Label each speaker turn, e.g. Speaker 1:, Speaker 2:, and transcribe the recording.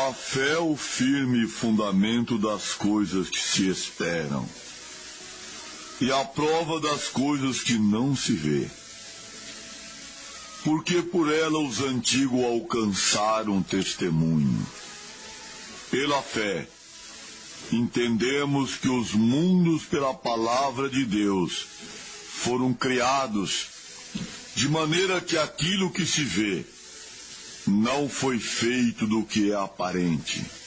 Speaker 1: A fé é o firme fundamento das coisas que se esperam e a prova das coisas que não se vê. Porque por ela os antigos alcançaram testemunho. Pela fé, entendemos que os mundos pela palavra de Deus foram criados, de maneira que aquilo que se vê não foi feito do que é aparente.